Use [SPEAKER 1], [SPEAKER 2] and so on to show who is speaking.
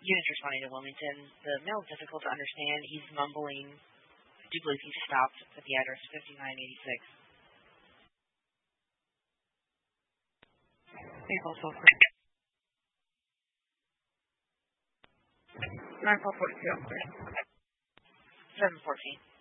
[SPEAKER 1] Units responding to Wilmington. The mail is difficult to understand. He's mumbling. I do believe he stopped at the address 5986.
[SPEAKER 2] Maple Sulphur. 942, I'm sorry.
[SPEAKER 1] 714.